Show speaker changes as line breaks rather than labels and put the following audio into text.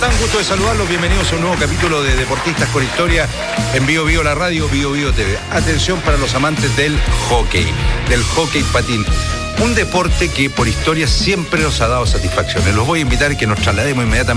están? Gusto de saludarlos. Bienvenidos a un nuevo capítulo de Deportistas con Historia en Bio Bio, la radio, Bio Bio TV. Atención para los amantes del hockey patín. Un deporte que por historia siempre nos ha dado satisfacciones. Los voy a invitar a que nos traslademos inmediatamente